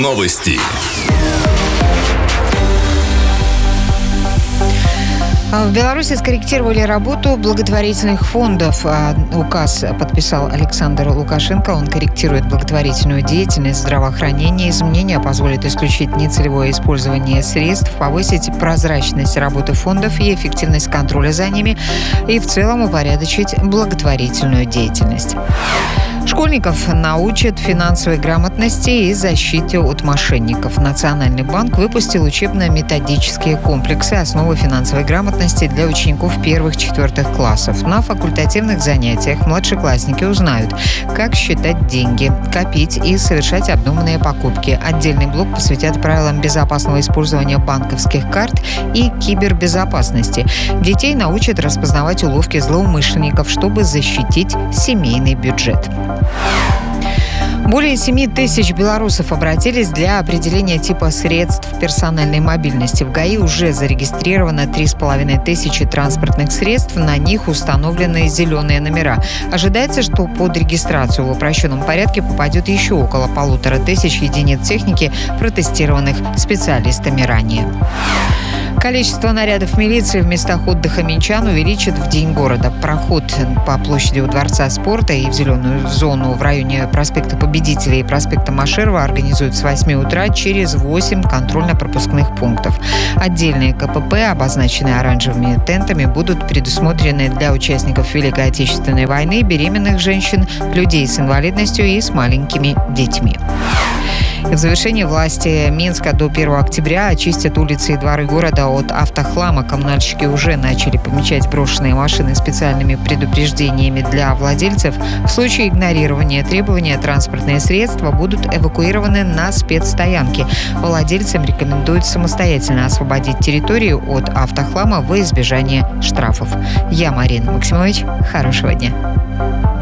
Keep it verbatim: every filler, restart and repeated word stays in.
Новости. В Беларуси скорректировали работу благотворительных фондов. Указ подписал Александр Лукашенко. Он корректирует благотворительную деятельность, здравоохранение. Изменения позволят исключить нецелевое использование средств, повысить прозрачность работы фондов и эффективность контроля за ними и в целом упорядочить благотворительную деятельность. Школьников научат финансовой грамотности и защите от мошенников. Национальный банк выпустил учебно-методические комплексы «Основы финансовой грамотности» для учеников первых-четвертых классов. На факультативных занятиях младшеклассники узнают, как считать деньги, копить и совершать обдуманные покупки. Отдельный блок посвятят правилам безопасного использования банковских карт и кибербезопасности. Детей научат распознавать уловки злоумышленников, чтобы защитить семейный бюджет. Более семи тысяч белорусов обратились для определения типа средств персональной мобильности. В ГАИ уже зарегистрировано три с половиной тысячи транспортных средств. На них установлены зеленые номера. Ожидается, что под регистрацию в упрощенном порядке попадет еще около полутора тысяч единиц техники, протестированных специалистами ранее. Количество нарядов милиции в местах отдыха минчан увеличит в День города. Проход по площади у Дворца спорта и в зеленую зону в районе проспекта Победителей и проспекта Машерова организуют с восьми утра через восемь контрольно-пропускных пунктов. Отдельные КПП, обозначенные оранжевыми тентами, будут предусмотрены для участников Великой Отечественной войны, беременных женщин, людей с инвалидностью и с маленькими детьми. В завершении власти Минска до первого октября очистят улицы и дворы города от автохлама. Коммунальщики уже начали помечать брошенные машины специальными предупреждениями для владельцев. В случае игнорирования требований транспортные средства будут эвакуированы на спецстоянки. Владельцам рекомендуют самостоятельно освободить территорию от автохлама во избежание штрафов. Я Марина Максимович. Хорошего дня.